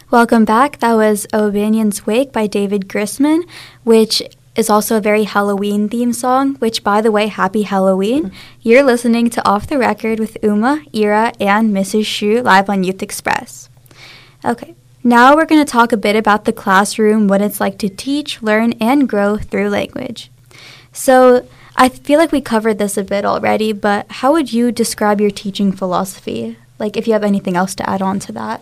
Welcome back. That was O'Banion's Wake by David Grisman, which is also a very Halloween themed song, which, by the way, happy Halloween. You're listening to Off the Record with Uma, Ira, and Mrs. Shu live on Youth Express. Okay, now we're going to talk a bit about the classroom, what it's like to teach, learn, and grow through language. So I feel like we covered this a bit already, but how would you describe your teaching philosophy? Like, if you have anything else to add on to that.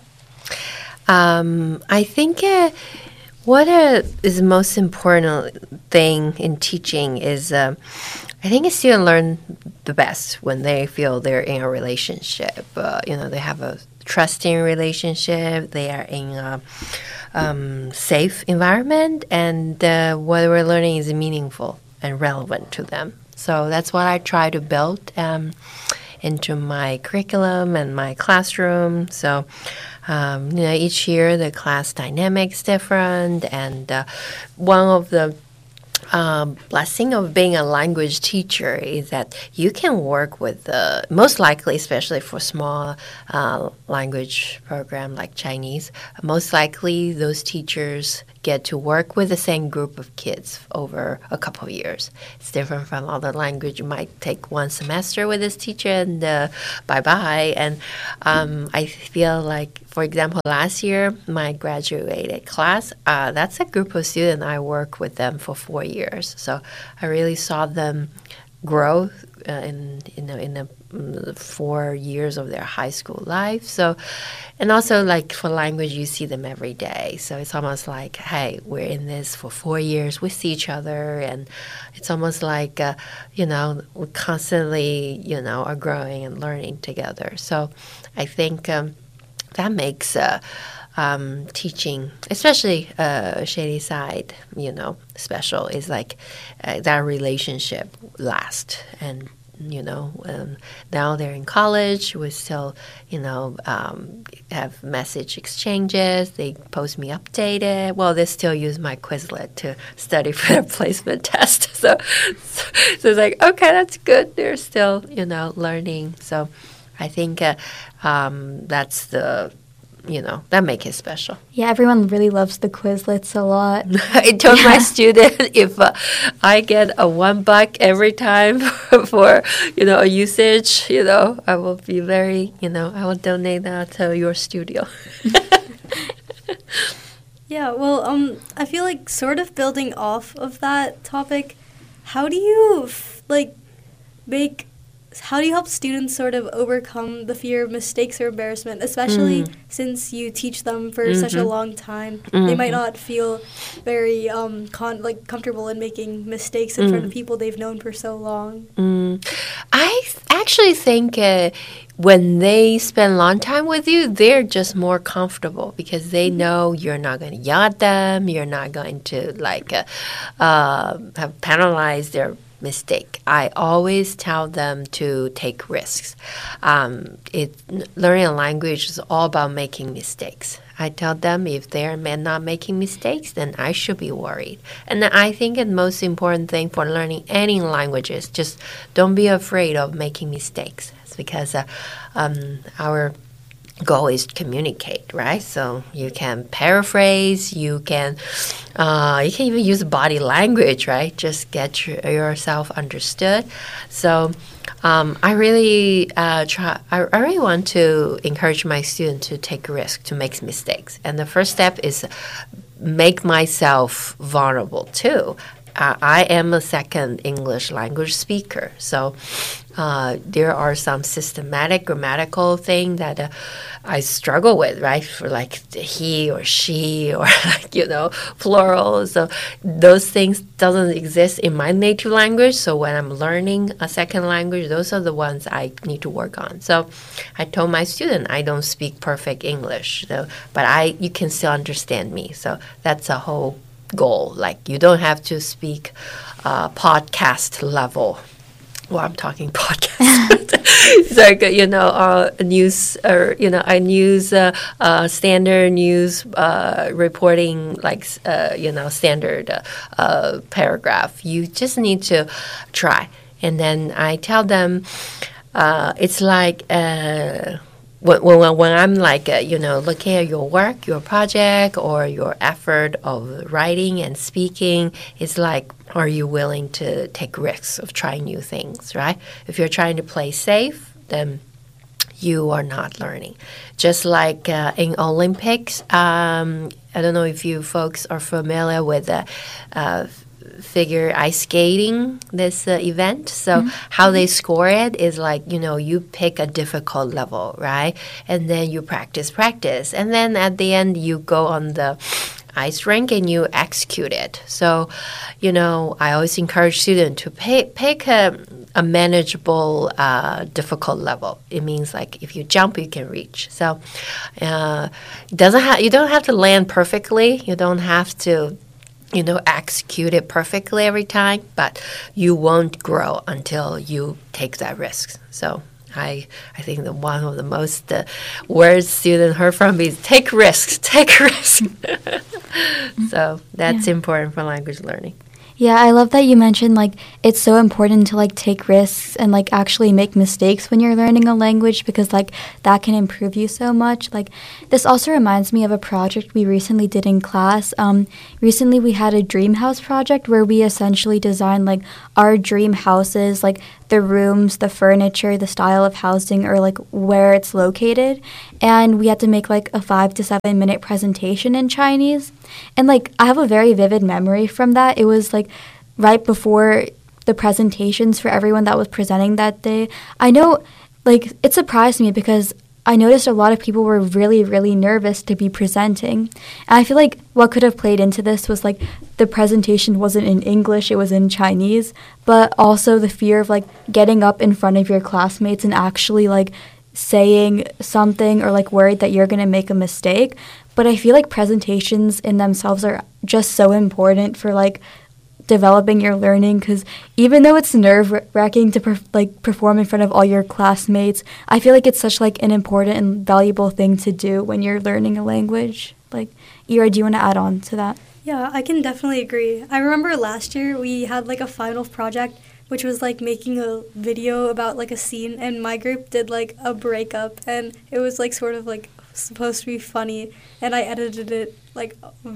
I think what is the most important thing in teaching is I think students learn the best when they feel they're in a relationship. They have a trusting relationship. They are in a safe environment, and what we're learning is meaningful and relevant to them. So that's what I try to build into my curriculum and my classroom. So, each year the class dynamic's different, and one of the blessing of being a language teacher is that you can work with most likely, especially for small language program like Chinese, most likely those teachers get to work with the same group of kids over a couple of years. It's different from other language. You might take one semester with this teacher and bye-bye. And I feel like, for example, last year, my graduated class, that's a group of students I work with them for 4 years. So I really saw them grow in the 4 years of their high school life. So, and also like for language, you see them every day. So it's almost like, hey, we're in this for 4 years. We see each other, and it's almost like, we constantly, are growing and learning together. So I think that makes teaching, especially Shady Side, special, is like that relationship lasts. And now they're in college. We still, have message exchanges. They post me updated. Well, they still use my Quizlet to study for their placement test. So it's like, okay, that's good. They're still, learning. So I think that's the that make it special. Yeah, everyone really loves the Quizlets a lot. I told my student if I get a $1 every time for, a usage, I will be very, I will donate that to your studio. Yeah, well, I feel like sort of building off of that topic, how do you, how do you help students sort of overcome the fear of mistakes or embarrassment, especially since you teach them for such a long time? They might not feel very comfortable in making mistakes in front of people they've known for so long. I actually think when they spend a long time with you, they're just more comfortable because they know you're not going to yell at them, you're not going to have penalized their mistake. I always tell them to take risks. Learning a language is all about making mistakes. I tell them if they're not making mistakes, then I should be worried. And I think the most important thing for learning any language is just don't be afraid of making mistakes. It's because our goal is to communicate, right? So you can paraphrase, you can even use body language, right? Just get yourself understood. So I really I really want to encourage my students to take risk, to make mistakes. And the first step is make myself vulnerable too. I am a second English language speaker, so there are some systematic grammatical thing that I struggle with, right? For like he or she or plural. So those things doesn't exist in my native language. So when I'm learning a second language, those are the ones I need to work on. So I told my student I don't speak perfect English, but you can still understand me. So that's a whole goal. Like you don't have to speak podcast level. Well, I'm talking podcast. It's like news or I use standard news reporting like standard paragraph. You just need to try, and then I tell them it's like when I'm like, looking at your work, your project, or your effort of writing and speaking, it's like, are you willing to take risks of trying new things, right? If you're trying to play safe, then you are not learning. Just like in Olympics, I don't know if you folks are familiar with figure ice skating, this event. So how they score it is like, you pick a difficult level, right? And then you practice. And then at the end, you go on the ice rink and you execute it. So, I always encourage students to pick a manageable, difficult level. It means like if you jump, you can reach. So you don't have to land perfectly. You don't have to execute it perfectly every time, but you won't grow until you take that risk. So I think that one of the most words students heard from me is take risks. So that's important for language learning. Yeah, I love that you mentioned, like, it's so important to, like, take risks and, like, actually make mistakes when you're learning a language because, like, that can improve you so much. Like, this also reminds me of a project we recently did in class. Recently we had a dream house project where we essentially designed, like, our dream houses, like, the rooms, the furniture, the style of housing, or, like, where it's located. And we had to make, like, a 5 to 7 minute presentation in Chinese. And, like, I have a very vivid memory from that. It was, like, right before the presentations for everyone that was presenting that day. I know, like, it surprised me because I noticed a lot of people were really, really nervous to be presenting. And I feel like what could have played into this was, like, the presentation wasn't in English, it was in Chinese, but also the fear of, like, getting up in front of your classmates and actually, like, saying something or, like, worried that you're going to make a mistake. But I feel like presentations in themselves are just so important for, like, developing your learning because even though it's nerve-wracking to perform in front of all your classmates, I feel like it's such, like, an important and valuable thing to do when you're learning a language. Like, Ira, do you want to add on to that? Yeah, I can definitely agree. I remember last year we had, like, a final project which was, like, making a video about, like, a scene, and my group did, like, a breakup, and it was, like, sort of, like, supposed to be funny, and I edited it, like,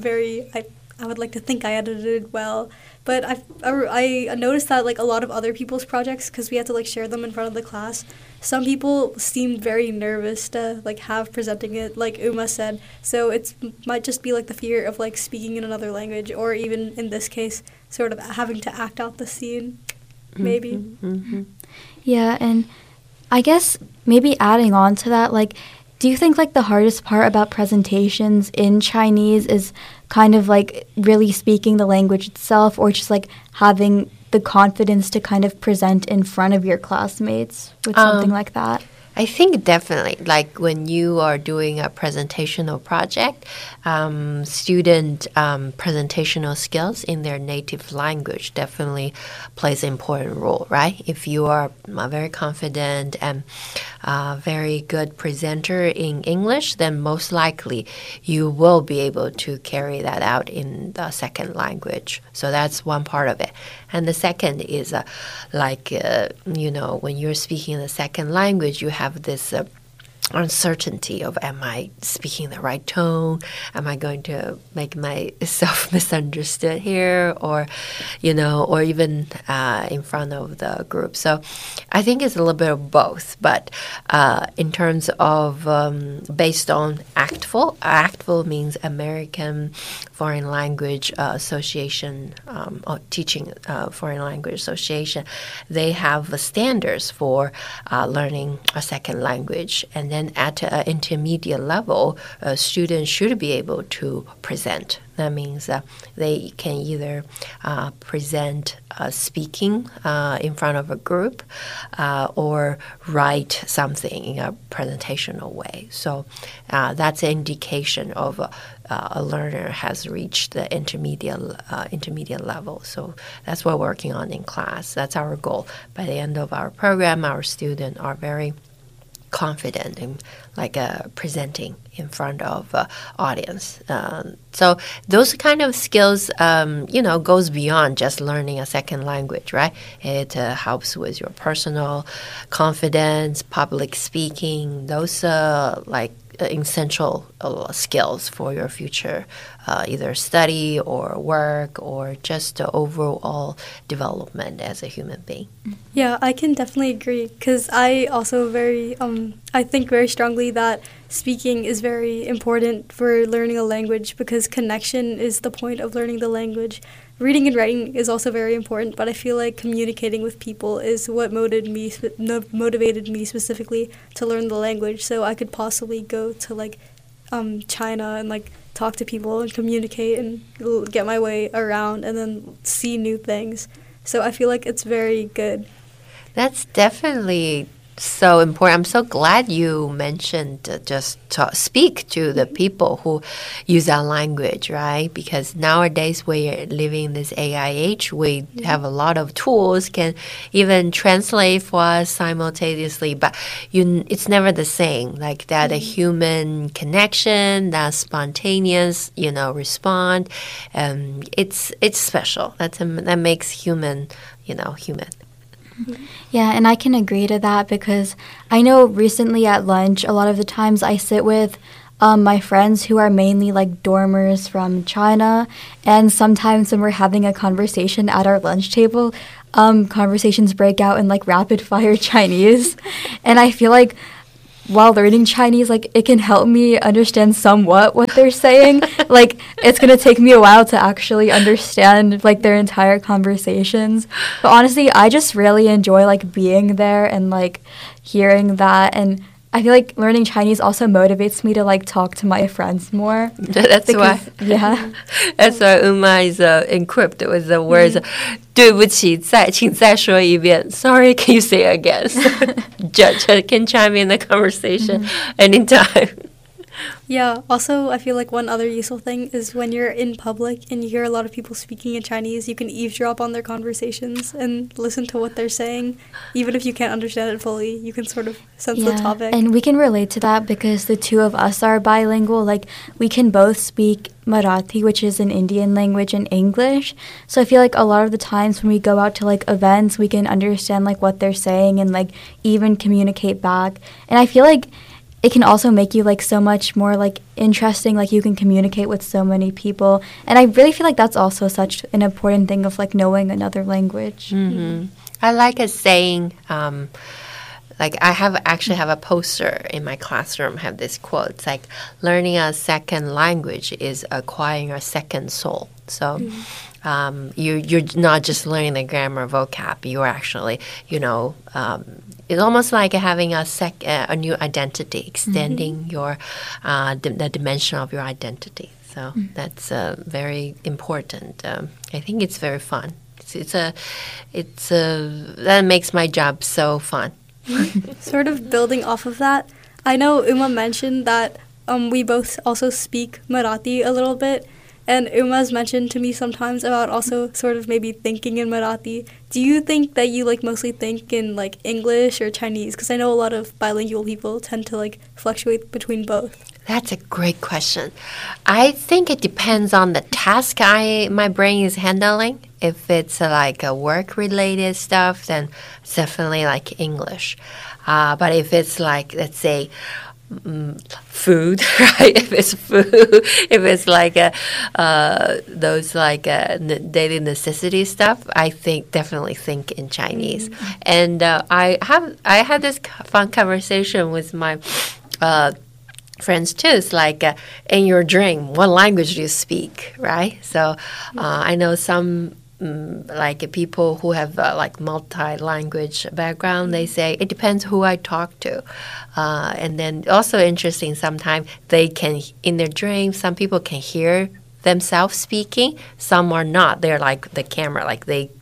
I would like to think I edited it well, but I noticed that, like, a lot of other people's projects, because we had to, like, share them in front of the class, some people seemed very nervous to, like, have presenting it, like Uma said, so it might just be, like, the fear of, like, speaking in another language, or even, in this case, sort of having to act out the scene, maybe. Mm-hmm. Yeah, and I guess maybe adding on to that, like, do you think, like, the hardest part about presentations in Chinese is kind of, like, really speaking the language itself, or just, like, having the confidence to kind of present in front of your classmates with something like that? I think definitely, like when you are doing a presentational project, student presentational skills in their native language definitely plays an important role, right? If you are very confident and very good presenter in English, then most likely you will be able to carry that out in the second language. So that's one part of it. And the second is when you're speaking the second language, you have this uncertainty of, am I speaking the right tone? Am I going to make myself misunderstood here? Or, or even in front of the group. So I think it's a little bit of both. But in terms of based on ACTFL, ACTFL means American Foreign Language Association, or Teaching Foreign Language Association. They have standards for learning a second language. And then at an intermediate level, students should be able to present. That means they can either present speaking in front of a group or write something in a presentational way. So that's an indication of a learner has reached the intermediate level. So that's what we're working on in class. That's our goal. By the end of our program, our students are very confident in like presenting in front of audience. So those kind of skills, goes beyond just learning a second language, right? It helps with your personal confidence, public speaking. Those essential skills for your future, either study or work or just overall development as a human being. Yeah, I can definitely agree because I also I think very strongly that speaking is very important for learning a language because connection is the point of learning the language. Reading and writing is also very important, but I feel like communicating with people is what motivated me specifically to learn the language. So I could possibly go to like China and like talk to people and communicate and get my way around and then see new things. So I feel like it's very good. That's definitely so important. I'm so glad you mentioned speak to the people who use our language, right? Because nowadays we're living in this AI age. We have a lot of tools, can even translate for us simultaneously, but it's never the same. Like that a human connection, that spontaneous, respond. It's special. That makes human, human. Yeah, and I can agree to that because I know recently at lunch, a lot of the times I sit with my friends who are mainly like dormers from China, and sometimes when we're having a conversation at our lunch table, conversations break out in like rapid fire Chinese, and I feel like while learning Chinese, like it can help me understand somewhat what they're saying. Like it's gonna take me a while to actually understand like their entire conversations. But honestly, I just really enjoy like being there and like hearing that. And I feel like learning Chinese also motivates me to like talk to my friends more. That's why. Yeah. That's why Uma is encrypted with the words. 对不起，请再说一遍. Sorry, can you say it again? Judge can chime in the conversation anytime. Yeah, also I feel like one other useful thing is when you're in public and you hear a lot of people speaking in Chinese, you can eavesdrop on their conversations and listen to what they're saying. Even if you can't understand it fully, you can sort of sense the topic. And we can relate to that because the two of us are bilingual. Like we can both speak Marathi, which is an Indian language, and English. So I feel like a lot of the times when we go out to like events, we can understand like what they're saying and like even communicate back. And I feel like it can also make you like so much more like interesting, like you can communicate with so many people. And I really feel like that's also such an important thing of like knowing another language. I like a saying, like I actually have a poster in my classroom, have this quote. It's like learning a second language is acquiring a second soul. So you're not just learning the grammar vocab, you're actually, it's almost like having a new identity, extending your the dimension of your identity. So that's very important. I think it's very fun. That makes my job so fun. Sort of building off of that, I know Uma mentioned that we both also speak Marathi a little bit. And Uma's mentioned to me sometimes about also sort of maybe thinking in Marathi. Do you think that you like mostly think in like English or Chinese? Because I know a lot of bilingual people tend to like fluctuate between both. That's a great question. I think it depends on the task my brain is handling. If it's like a work-related stuff, then it's definitely like English. But if it's like, let's say, food, right? If it's food, if it's like those like daily necessity stuff, I definitely think in Chinese. And I had this fun conversation with my friends too. It's like in your dream, what language do you speak, right? So I know some like people who have like multi-language background, they say it depends who I talk to. And then also interesting, sometimes they can, in their dreams, some people can hear themselves speaking, some are not. They're like the camera, like they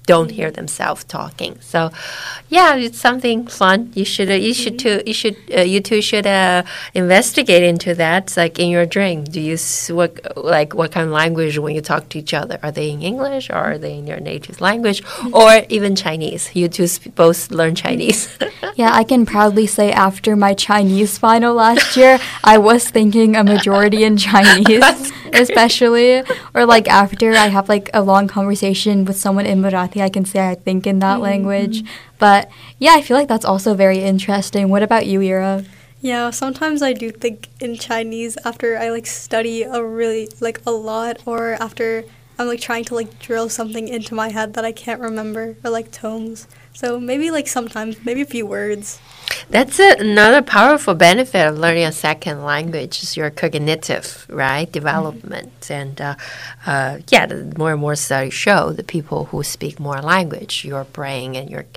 don't hear themselves talking. So, yeah, it's something fun. You two should investigate into that. It's like in your drink. Do you what kind of language when you talk to each other? Are they in English or are they in your native language or even Chinese? You two both learn Chinese. Yeah, I can proudly say after my Chinese final last year, I was thinking a majority in Chinese, especially, or like after I have like a long conversation with someone in Marathi, I can say I think in that language. But yeah, I feel like that's also very interesting. What about you, Ira? Yeah, sometimes I do think in Chinese after I like study a lot, or after I'm like trying to like drill something into my head that I can't remember, or like tones. So maybe like sometimes, maybe a few words. That's another powerful benefit of learning a second language is your cognitive, right, development. And the more and more studies show the people who speak more language, your brain and your,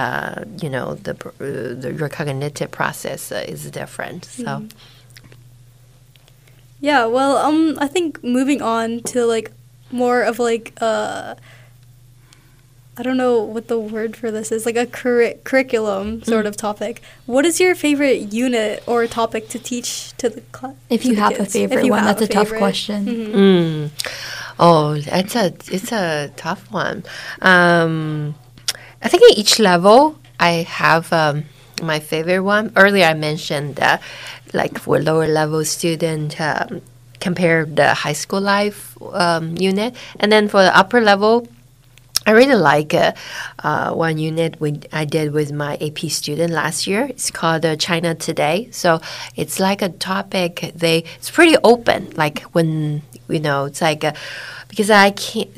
your cognitive process is different. So, yeah. Well, I think moving on to like more of like I don't know what the word for this is, like a curriculum sort of topic. What is your favorite unit or topic to teach to the class? If you have a favorite one, that's a tough question. Oh, it's a tough one. I think at each level, I have my favorite one. Earlier, I mentioned like for lower level student, compare the high school life unit, and then for the upper level, I really like one unit I did with my AP student last year. It's called China Today. So it's like a topic. It's pretty open. Like when it's like because I can't.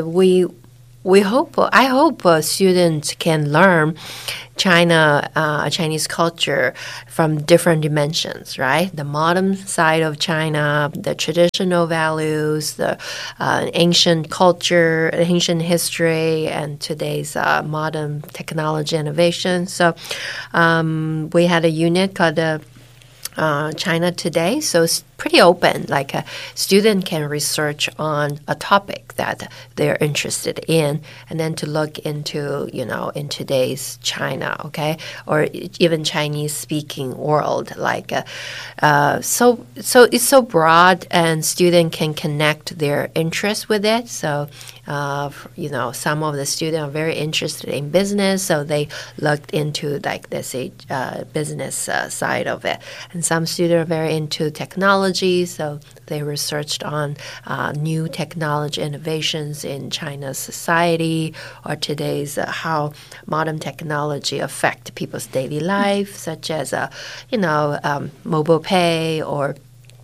I hope students can learn Chinese culture from different dimensions, right? The modern side of China, the traditional values, the ancient culture, ancient history, and today's modern technology innovation. So we had a unit called China Today. So it's pretty open. Like a student can research on a topic that they're interested in, and then to look into, in today's China, okay, or even Chinese-speaking world. Like, so it's so broad, and student can connect their interest with it. So, some of the students are very interested in business, so they looked into like business side of it, and some students are very into technology. So they researched on new technology innovations in China's society, or today's how modern technology affect people's daily life, such as mobile pay or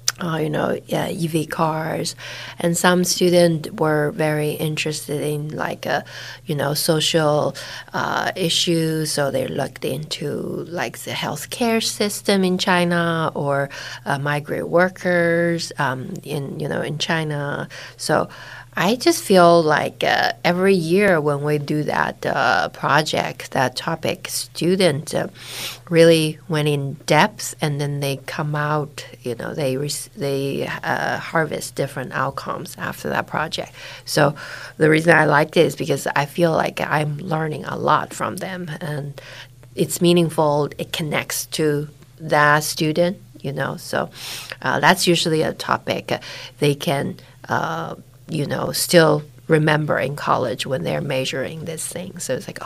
EV cars. And some students were very interested in social issues, so they looked into like the healthcare system in China, or migrant workers in China. So I just feel like every year when we do that project, that topic, students really went in depth, and then they come out, they harvest different outcomes after that project. So the reason I liked it is because I feel like I'm learning a lot from them, and it's meaningful. It connects to that student, So that's usually a topic they can still remember in college when they're measuring this thing. So it's like,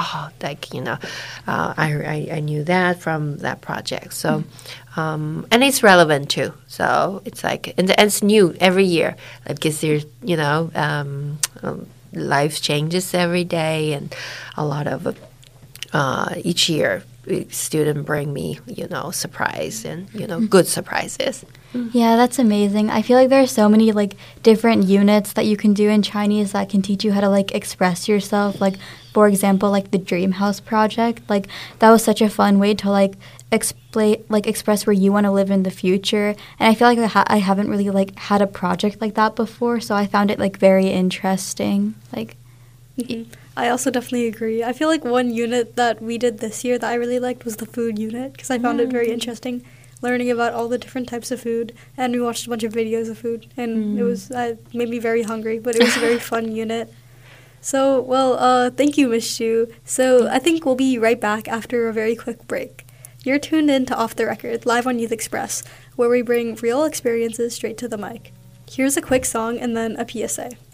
I knew that from that project. So, and it's relevant too. So it's like, and it's new every year, because there's, life changes every day, and a lot of each year, student bring me, surprise and, good surprises. Yeah, that's amazing. I feel like there are so many different units that you can do in Chinese that can teach you how to express yourself. Like, for example, the Dream House project. That was such a fun way to express where you want to live in the future. And I feel like I haven't really had a project like that before, so I found it very interesting. I also definitely agree. I feel like one unit that we did this year that I really liked was the food unit, because I found it very interesting, learning about all the different types of food, and we watched a bunch of videos of food, and it was made me very hungry, but it was a very fun unit. So, well, thank you, Miss Shu. So, I think we'll be right back after a very quick break. You're tuned in to Off the Record, live on Youth Express, where we bring real experiences straight to the mic. Here's a quick song and then a PSA.